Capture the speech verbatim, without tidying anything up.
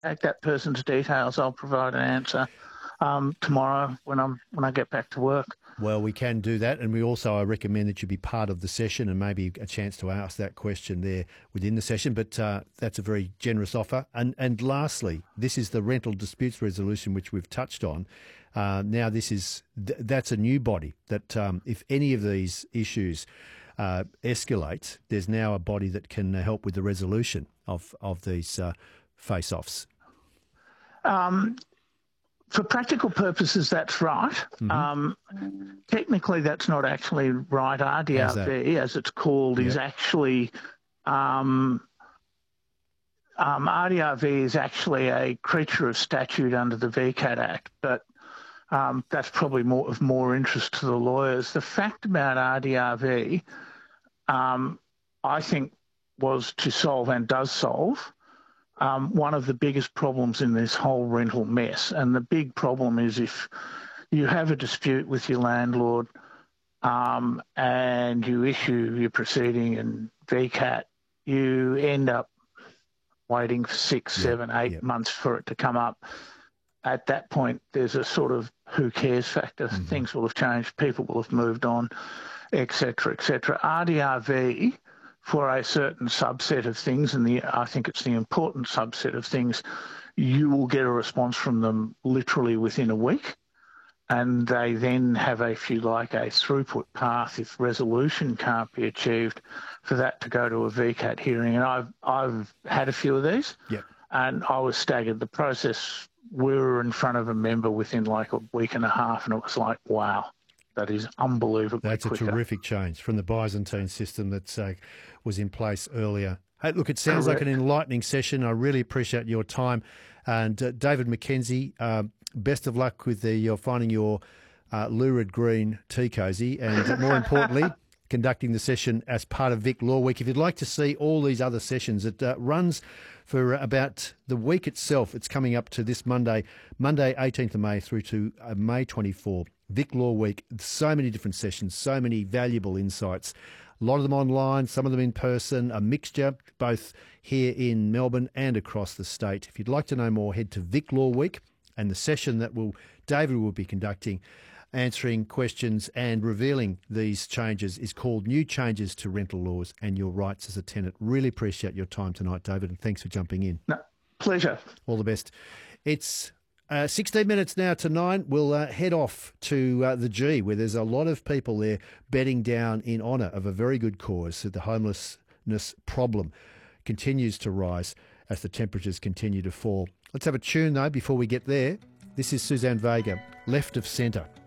take that person's details, I'll provide an answer um, tomorrow when I'm when I get back to work. Well, we can do that, and we also I recommend that you be part of the session and maybe a chance to ask that question there within the session. But uh, that's a very generous offer. And and lastly, this is the rental disputes resolution which we've touched on. Uh, now, this is th- that's a new body that um, if any of these issues uh, escalate, there's now a body that can help with the resolution of of these uh, face-offs. Um. For practical purposes, that's right. Mm-hmm. Um, technically, that's not actually right. R D R V, as it's called, yep. is actually um, um, R D R V is actually a creature of statute under the V CAT Act, but um, that's probably more of more interest to the lawyers. The fact about R D R V, um, I think, was to solve and does solve Um, one of the biggest problems in this whole rental mess. And the big problem is if you have a dispute with your landlord um, and you issue your proceeding in V CAT, you end up waiting for six, yeah, seven, eight yeah. months for it to come up. At that point, there's a sort of who cares factor. Mm-hmm. Things will have changed, people will have moved on, et cetera, et cetera. R D R V, for a certain subset of things, and the I think it's the important subset of things, you will get a response from them literally within a week, and they then have, a, if you like, a throughput path if resolution can't be achieved for that to go to a V CAT hearing. And I've I've had a few of these, yep. and I was staggered. The process, we were in front of a member within like a week and a half, and it was like, wow. That is unbelievably That's quicker. a terrific change from the Byzantine system that uh, was in place earlier. Hey, look, it sounds Correct. like an enlightening session. I really appreciate your time. And uh, David McKenzie, uh, best of luck with the, you're finding your uh, lurid green tea cosy, and more importantly, conducting the session as part of Vic Law Week. If you'd like to see all these other sessions, it uh, runs for about the week itself. It's coming up to this Monday, Monday eighteenth of May through to uh, May twenty-fourth. Vic Law Week, so many different sessions, so many valuable insights. A lot of them online, some of them in person, a mixture, both here in Melbourne and across the state. If you'd like to know more, head to Vic Law Week, and the session that will David will be conducting, answering questions and revealing these changes, is called New Changes to Rental Laws and Your Rights as a Tenant. Really appreciate your time tonight, David, and thanks for jumping in. No, pleasure. All the best. It's Uh, sixteen minutes now to nine. We'll uh, head off to uh, the G, where there's a lot of people there bedding down in honour of a very good cause. So the homelessness problem continues to rise as the temperatures continue to fall. Let's have a tune, though, before we get there. This is Suzanne Vega, Left of Centre.